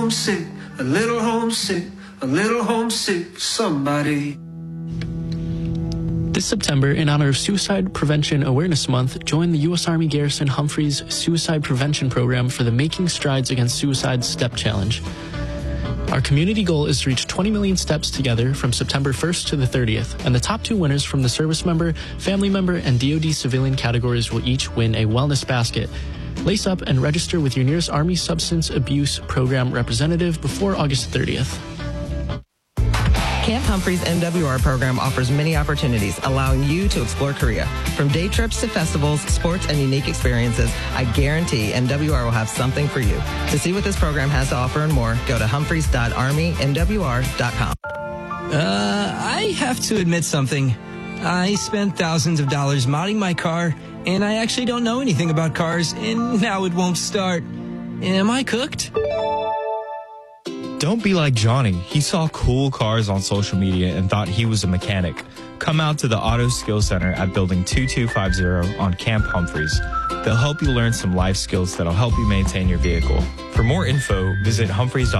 homesick, a little homesick, a little homesick for somebody. This September, in honor of Suicide Prevention Awareness Month, join the U.S. Army Garrison Humphreys Suicide Prevention Program for the Making Strides Against Suicide Step Challenge. Our community goal is to reach 20 million steps together from September 1st to the 30th, and the top 2 winners from the service member, family member, and DoD civilian categories will each win a wellness basket. Lace up and register with your nearest Army Substance Abuse Program representative before August 30th. Camp Humphreys MWR program offers many opportunities, allowing you to explore Korea. From day trips to festivals, sports, and unique experiences, I guarantee MWR will have something for you. To see what this program has to offer and more, go to humphreys.armymwr.com. I have to admit something. I spent thousands of dollars modding my car, and I actually don't know anything about cars, and now it won't start. Am I cooked? Don't be like Johnny. He saw cool cars on social media and thought he was a mechanic. Come out to the Auto Skill Center at Building 2250 on Camp Humphreys. They'll help you learn some life skills that'll help you maintain your vehicle. For more info, visit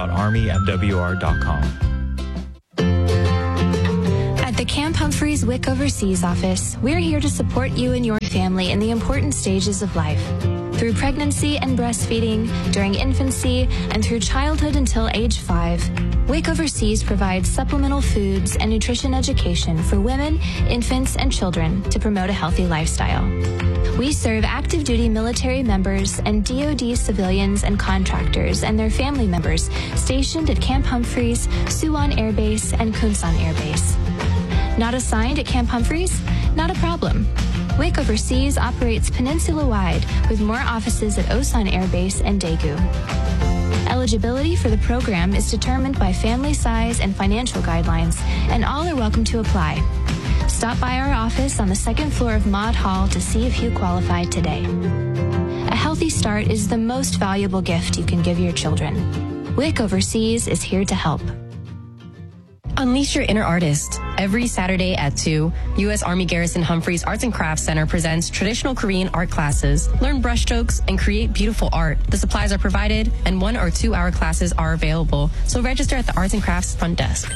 humphreys.armymwr.com. At the Camp Humphreys WIC Overseas office, we're here to support you and your family in the important stages of life. Through pregnancy and breastfeeding, during infancy, and through childhood until age 5, WIC Overseas provides supplemental foods and nutrition education for women, infants, and children to promote a healthy lifestyle. We serve active duty military members and DoD civilians and contractors and their family members stationed at Camp Humphreys, Suwon Air Base, and Kunsan Air Base. Not assigned at Camp Humphreys? Not a problem. WIC Overseas operates peninsula-wide with more offices at Osan Air Base and Daegu. Eligibility for the program is determined by family size and financial guidelines, and all are welcome to apply. Stop by our office on the 2nd floor of Maude Hall to see if you qualify today. A healthy start is the most valuable gift you can give your children. WIC Overseas is here to help. Unleash your inner artist. Every Saturday at 2, U.S. Army Garrison Humphreys Arts and Crafts Center presents traditional Korean art classes. Learn brushstrokes and create beautiful art. The supplies are provided, and 1 or 2 hour classes are available. So register at the Arts and Crafts front desk.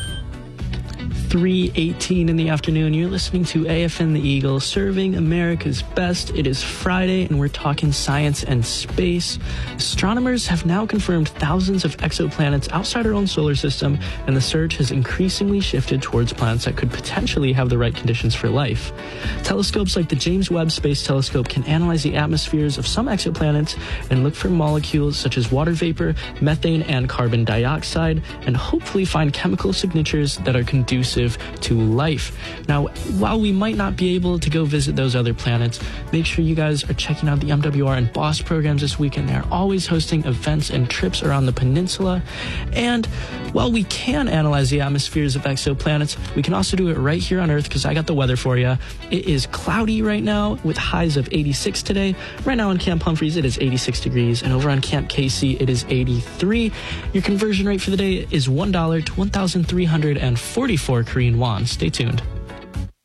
3:18 in the afternoon. You're listening to AFN The Eagle, serving America's best. It is Friday, and we're talking science and space. Astronomers have now confirmed thousands of exoplanets outside our own solar system, and the search has increasingly shifted towards planets that could potentially have the right conditions for life. Telescopes like the James Webb Space Telescope can analyze the atmospheres of some exoplanets and look for molecules such as water vapor, methane, and carbon dioxide, and hopefully find chemical signatures that are conducive to life. Now, while we might not be able to go visit those other planets, make sure you guys are checking out the MWR and BOSS programs this weekend. They're always hosting events and trips around the peninsula. And while we can analyze the atmospheres of exoplanets, we can also do it right here on Earth, because I got the weather for you. It is cloudy right now with highs of 86 today. Right now on Camp Humphreys, it is 86 degrees, and over on Camp Casey, it is 83. Your conversion rate for the day is $1 to 1,344 Korean won. Stay tuned.